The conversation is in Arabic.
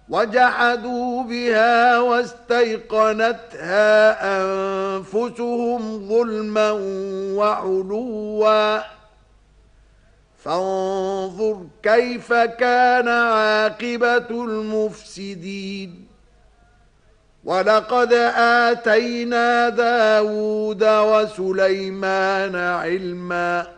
وجحدوا بها واستيقنتها أنفسهم ظلما وعلوا فانظر كيف كان عاقبة المفسدين. ولقد آتينا داود وسليمان علما